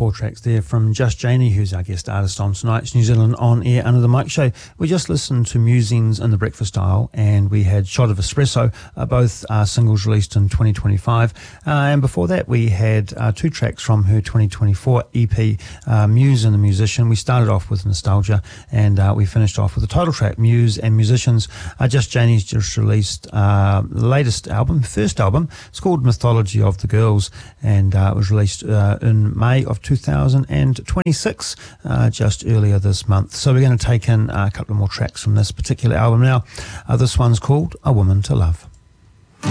4 tracks there from Just Janie, who's our guest artist on tonight's New Zealand On Air Under the Mic show. We just listened to Musings in the Breakfast Dial, and we had Shot of Espresso, both singles released in 2025. And before that, we had 2 tracks from her 2024 EP, Muse and the Musician. We started off with Nostalgia, and we finished off with the title track, Muse and Musicians. Just Janie's just released the latest album, first album. It's called Mythology of the Girls, and it was released in May of 2026, just earlier this month. So we're going to take in a couple of more tracks from this particular album now. This one's called A Woman to Love.